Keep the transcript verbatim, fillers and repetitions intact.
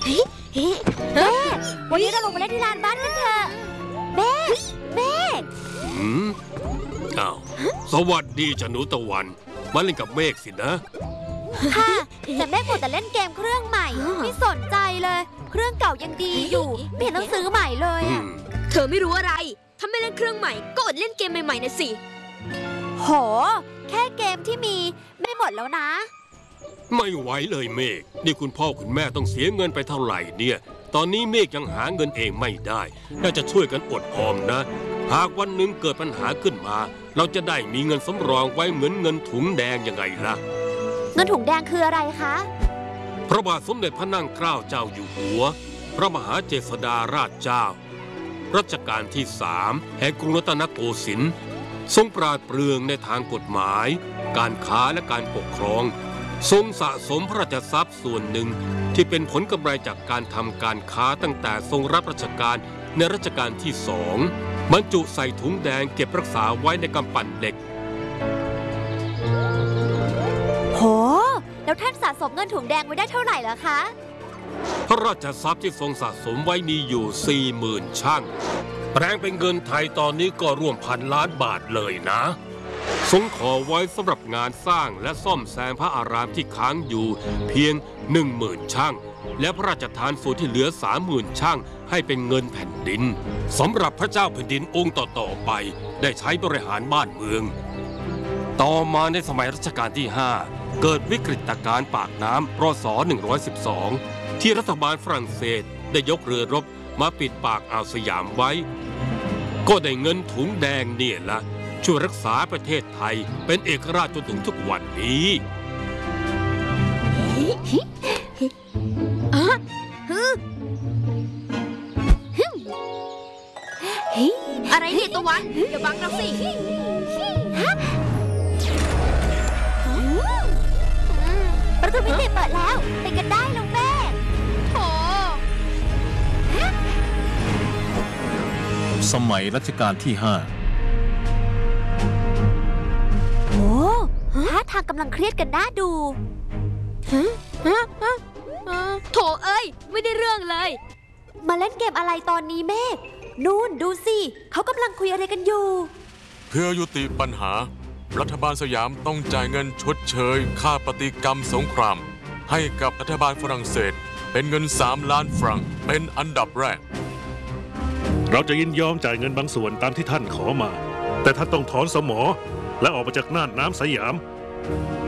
แม่วันนี้เราลงมาเล่นที่ลานบ้านกันเถอะแม่แม่อืมอ้าวสวัสดีจ้ะหนูตะวันมาเล่นกับเมฆสินะค่ะแต่แม่กดแต่เล่นเกมเครื่องใหม่ไม่สนใจเลยเครื่องเก่ายังดีอยู่ไม่เห็นต้องซื้อใหม่เลยอ่ะเธอไม่รู้อะไรถ้าไม่เล่นเครื่องใหม่ก็อดเล่นเกมใหม่ๆนะสิโหแค่เกมที่มีไม่หมดแล้วนะไม่ไหวเลยเมฆนี่คุณพ่อคุณแม่ต้องเสียเงินไปเท่าไหร่เนี่ยตอนนี้เมฆยังหาเงินเองไม่ได้น่าจะช่วยกันอดออมนะหากวันหนึ่งเกิดปัญหาขึ้นมาเราจะได้มีเงินสำรองไว้เหมือนเงินถุงแดงยังไงล่ะเงินถุงแดงคืออะไรคะพระบาทสมเด็จพระนั่งเกล้าเจ้าอยู่หัวพระมหาเจษฎาราชเจ้ารัชกาลที่สามแห่งกรุงรัตนโกสินทร์ทรงปราดเปรื่องในทางกฎหมายการค้าและการปกครองทรงสะสมพระราชทรัพย์ส่วนหนึ่งที่เป็นผลกำไรจากการทำการค้าตั้งแต่ทรงรับราชการในรัชกาลที่สองบรรจุใส่ถุงแดงเก็บรักษาไว้ในกำปั้นเหล็กโหแล้วท่านสะสมเงินถุงแดงไว้ได้เท่าไหร่เหรอคะพระราชทรัพย์ที่ทรงสะสมไว้มีอยู่ สี่หมื่น ชั่งแปลงเป็นเงินไทยตอนนี้ก็ร่วมพันล้านบาทเลยนะทรงขอไว้สำหรับงานสร้างและซ่อมแซมพระอารามที่ค้างอยู่เพียง หนึ่งหมื่น ชั่งและพระราชทานส่วนที่เหลือ สามหมื่น ชั่งให้เป็นเงินแผ่นดินสำหรับพระเจ้าแผ่นดินองค์ต่อๆไปได้ใช้บริหารบ้านเมืองต่อมาในสมัยรัชกาลที่ห้าเกิดวิกฤตการณ์ปากน้ำรศหนึ่งร้อยสิบสองที่รัฐบาลฝรั่งเศสได้ยกเรือรบมาปิดปากอ่าวสยามไว้ก็ได้เงินถุงแดงเนี่ยละช่วยรักษาประเทศไทยเป็นเอกราชจนถึงทุกวันนี้อะไรเนี่ยตะวันอย่าบังเราสิประตูมิติเปิดแล้วไปกันได้แล้วแม่โถสมัยรัชกาลที่ห้าโอ้ท่าทางกำลังเครียดกันน่าดูโถเอ้ยไม่ได้เรื่องเลยมาเล่นเกมอะไรตอนนี้เมฆนู่นดูสิเขากำลังคุยอะไรกันอยู่เพื่อยุติปัญหารัฐบาลสยามต้องจ่ายเงินชดเชยค่าปฏิกรรมสงครามให้กับรัฐบาลฝรั่งเศสเป็นเงินสามล้านฟรังเป็นอันดับแรกเราจะยินยอมจ่ายเงินบางส่วนตามที่ท่านขอมาแต่ท่านต้องถอนสมอและออกมาจากน่านน้ำสยาม